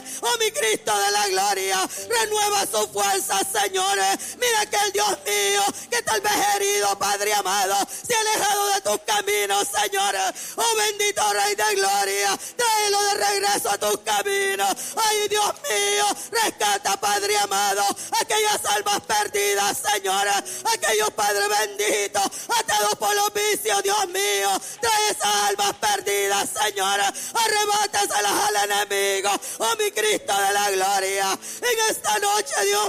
Oh, mi Cristo de la gloria, renueva su fuerza, Señor. Mira que el Dios mío, que tal vez herido, Padre amado, se ha alejado de tus caminos, Señor. Oh, bendito Rey de gloria, tráelo de regreso a tus caminos. Ay, Dios mío, rescata, Padre amado, aquellas almas perdidas, Señor. Aquellos, Padre bendito, atados por los vicios, Dios mío. Trae esas almas perdidas, Señor. Arrebátaselas al enemigo. Oh, mi Cristo de la gloria. En esta noche, Dios